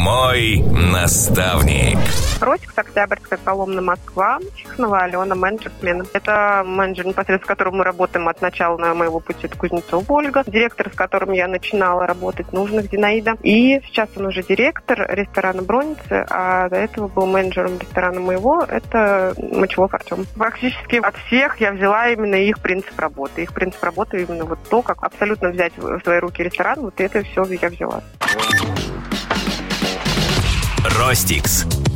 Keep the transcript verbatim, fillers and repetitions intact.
Мой наставник. Ростикс, Октябрьская, Коломна, Москва. Чехнова Алена, менеджер смены. Это менеджер, непосредственно с которым мы работаем от начала моего пути. Это Кузнецова Ольга. Директор, с которым я начинала работать, Нужных Зинаида. И сейчас он уже директор ресторана Бронницы, а до этого был менеджером ресторана моего. Это Мочевов Артем. Практически от всех я взяла именно их принцип работы. Их принцип работы именно вот то, как абсолютно взять в свои руки ресторан. Вот это все я взяла. Ростикс.